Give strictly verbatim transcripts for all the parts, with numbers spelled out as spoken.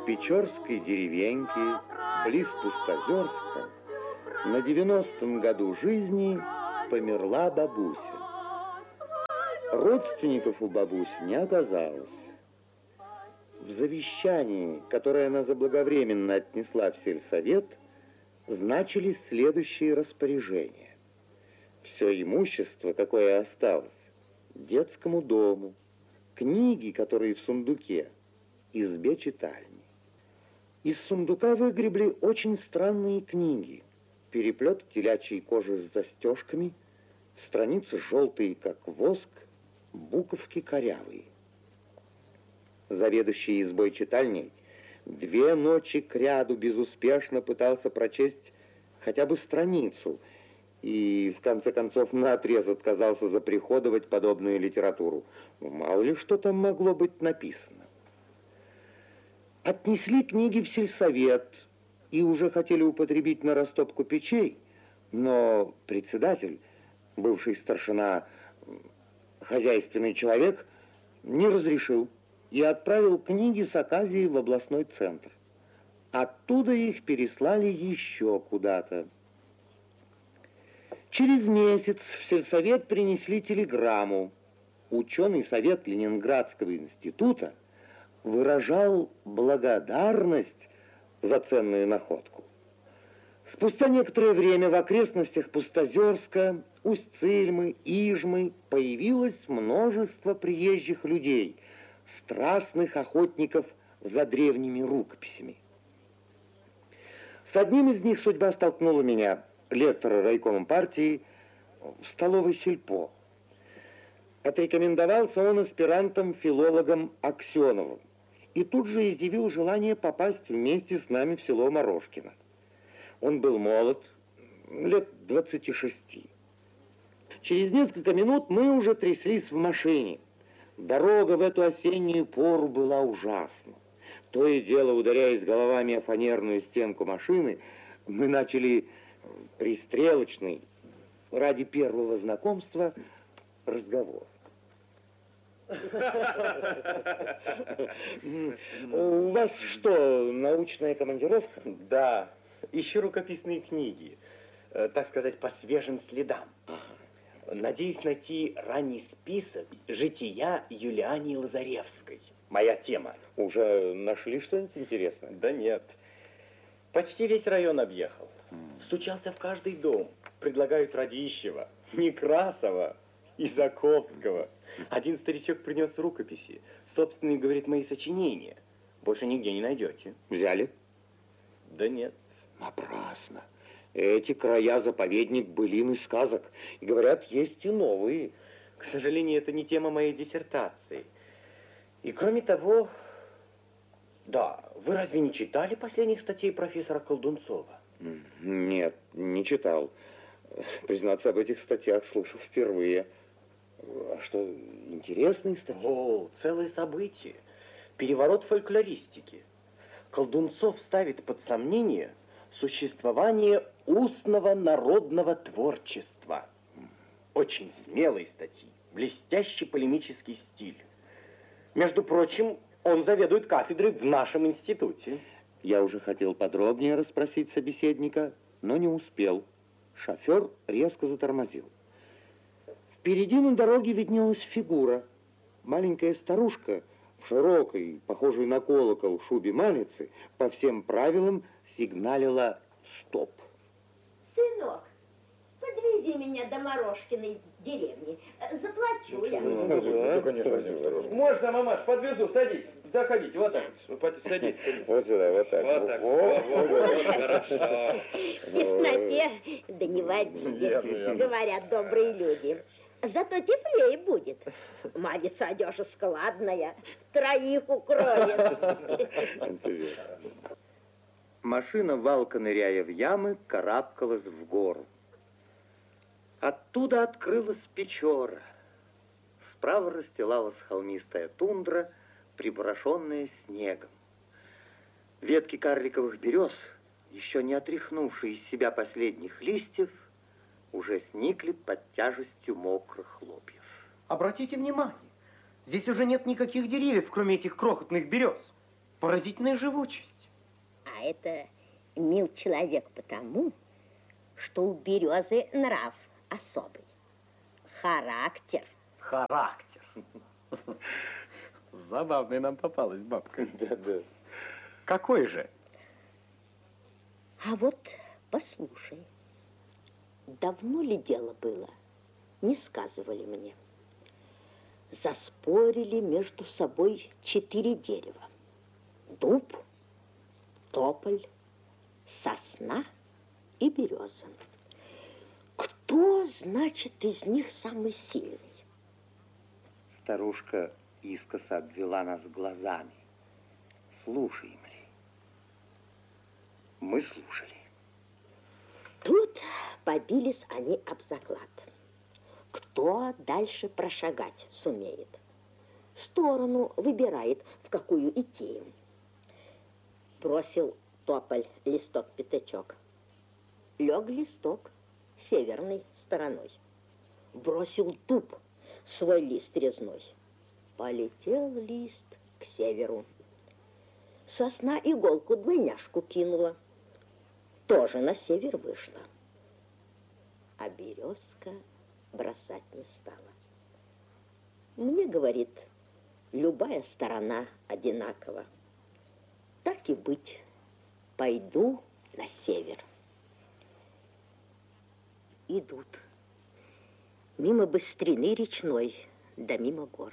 печорской деревеньке, близ Пустозерска, на девяностом году жизни померла бабуся. Родственников у бабуси не оказалось. В завещании, которое она заблаговременно отнесла в сельсовет, значились следующие распоряжения. Все имущество, какое осталось, детскому дому, книги, которые в сундуке, избе читальни. Из сундука выгребли очень странные книги. Переплет телячьей кожи с застежками, страницы желтые, как воск, буковки корявые. Заведующий избой читальней две ночи кряду безуспешно пытался прочесть хотя бы страницу и, в конце концов, наотрез отказался заприходовать подобную литературу. Мало ли что там могло быть написано. Отнесли книги в сельсовет и уже хотели употребить на растопку печей, но председатель, бывший старшина, хозяйственный человек, не разрешил и отправил книги с оказией в областной центр. Оттуда их переслали еще куда-то. Через месяц в сельсовет принесли телеграмму. Ученый совет Ленинградского института выражал благодарность за ценную находку. Спустя некоторое время в окрестностях Пустозерска, Усть-Цильмы, Ижмы появилось множество приезжих людей, страстных охотников за древними рукописями. С одним из них судьба столкнула меня, лектора райкома партии, в столовой сельпо. Отрекомендовался он аспирантом-филологом Аксеновым и тут же изъявил желание попасть вместе с нами в село Морошкино. Он был молод, лет двадцати шести. Через несколько минут мы уже тряслись в машине. Дорога в эту осеннюю пору была ужасна. То и дело, ударяясь головами о фанерную стенку машины, мы начали пристрелочный, ради первого знакомства, разговор. У вас что, научная командировка? Да, ищу рукописные книги, так сказать, по свежим следам. Надеюсь найти ранний список жития Юлиании Лазаревской. Моя тема. Уже нашли что-нибудь интересное? Да нет. Почти весь район объехал. Стучался в каждый дом. Предлагают Радищева, Некрасова и Заковского. Один старичок принес рукописи. Собственные, говорит, мои сочинения. Больше нигде не найдете. Взяли? Да нет. Напрасно. Эти края заповедник былин и сказок. И, говорят, есть и новые. К сожалению, это не тема моей диссертации. И кроме того, да, вы разве не читали последних статей профессора Колдунцова? Нет, не читал. Признаться, об этих статьях слышу впервые. А что, интересные статьи? О, целое событие. Переворот фольклористики. Колдунцов ставит под сомнение существование устного народного творчества. Очень смелые статьи, блестящий полемический стиль. Между прочим, он заведует кафедрой в нашем институте. Я уже хотел подробнее расспросить собеседника, но не успел. Шофер резко затормозил. Впереди на дороге виднелась фигура. Маленькая старушка в широкой, похожей на колокол, шубе малицы, по всем правилам сигналила «стоп». Сынок, подвези меня до Морошкиной деревни. Заплачу я. Да, конечно. Можно, мамаш, подвезу, садитесь, заходите, вот так, садитесь. Вот сюда, вот так. Вот так, вот, вот, вот, хорошо. В тесноте, да не в обиде, говорят добрые люди. Зато теплее будет. Мадица одежа складная, троих укроет. Машина, валко ныряя в ямы, карабкалась в гору. Оттуда открылась Печора. Справа расстилалась холмистая тундра, припорошенная снегом. Ветки карликовых берез, еще не отряхнувшие из себя последних листьев, уже сникли под тяжестью мокрых хлопьев. Обратите внимание, здесь уже нет никаких деревьев, кроме этих крохотных берез. Поразительная живучесть. А это мил человек потому, что у березы нрав особый. Характер. Характер. Забавная нам попалась бабка. Да, да. Какой же? А вот послушай, давно ли дело было? Не сказывали мне. Заспорили между собой четыре дерева. Дуб, тополь, сосна и береза. Кто, значит, из них самый сильный? Старушка искоса обвела нас глазами. Слушаем ли? Мы слушали. Тут побились они об заклад. Кто дальше прошагать сумеет? Сторону выбирает, в какую идти им. Бросил тополь листок-пятачок. Лег листок северной стороной. Бросил дуб свой лист резной. Полетел лист к северу. Сосна иголку-двойняшку кинула. Тоже на север вышла. А березка бросать не стала. Мне, говорит, любая сторона одинакова. Так и быть, пойду на север. Идут. Мимо быстрины речной, да мимо гор.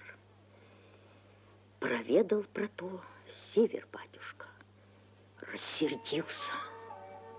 Проведал про то север батюшка. Рассердился.